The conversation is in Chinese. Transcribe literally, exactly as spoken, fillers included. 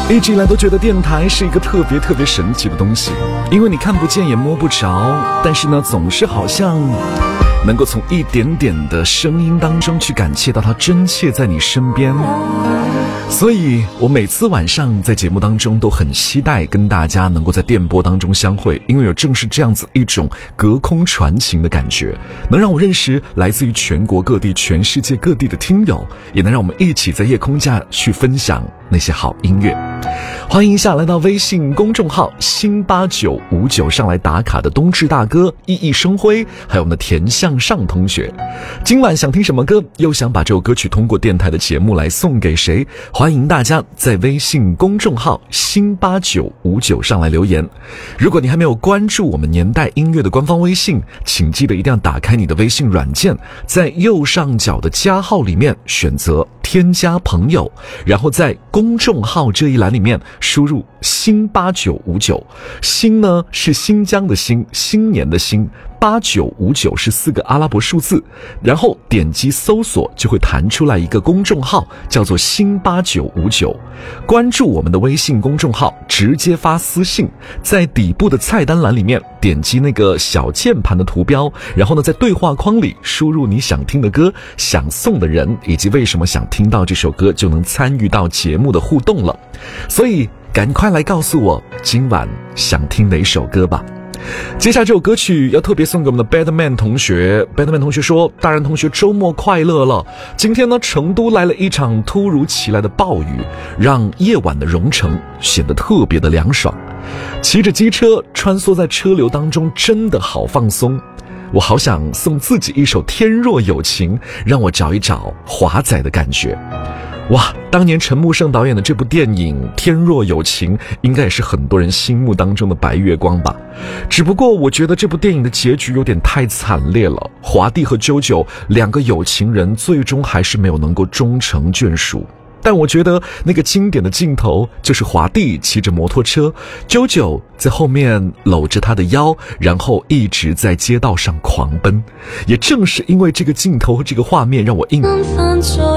一直以来都觉得电台是一个特别特别神奇的东西，因为你看不见也摸不着，但是呢总是好像能够从一点点的声音当中去感切到它真切在你身边。所以我每次晚上在节目当中都很期待跟大家能够在电波当中相会，因为有正是这样子一种隔空传情的感觉，能让我认识来自于全国各地全世界各地的听友，也能让我们一起在夜空下去分享那些好音乐。欢迎一下来到微信公众号新八九五九上来打卡的冬至大哥、熠熠生辉，还有我们的田向上同学。今晚想听什么歌，又想把这首歌曲通过电台的节目来送给谁，欢迎大家在微信公众号新八九五九上来留言。如果你还没有关注我们年代音乐的官方微信，请记得一定要打开你的微信软件，在右上角的加号里面选择添加朋友，然后在公众号这一栏里面输入新八九五九，新呢是新疆的新，新年的新，八九五九是四个阿拉伯数字，然后点击搜索就会弹出来一个公众号，叫做新八九五九。关注我们的微信公众号，直接发私信，在底部的菜单栏里面点击那个小键盘的图标，然后呢在对话框里输入你想听的歌、想送的人以及为什么想听到这首歌，就能参与到节目的互动了。所以赶快来告诉我今晚想听哪首歌吧。接下来这首歌曲要特别送给我们的 Badman 同学。 Badman 同学说，大人同学周末快乐了，今天呢成都来了一场突如其来的暴雨，让夜晚的蓉城显得特别的凉爽，骑着机车穿梭在车流当中真的好放松。我好想送自己一首天若有情，让我找一找华仔的感觉。哇，当年陈木胜导演的这部电影《天若有情》应该也是很多人心目当中的白月光吧。只不过我觉得这部电影的结局有点太惨烈了，华帝和啾啾两个有情人最终还是没有能够终成眷属。但我觉得那个经典的镜头就是华帝骑着摩托车，啾啾在后面搂着他的腰，然后一直在街道上狂奔。也正是因为这个镜头和这个画面，让我印